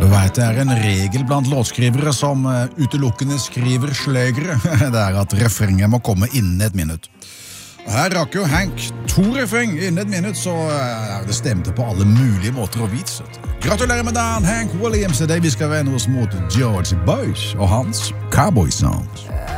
vet det en regel blant låtskrivere som utelukkende skriver sløgere. Det at refrenget må komme innen et minutt. Her rakk jo Hank 2 refreng innen et minutt, så det stemte på alle mulige måter og vis. Gratulerer med dagen, Hank Williams. Det vi skal vende oss mot George Bush og hans Cowboy Songs.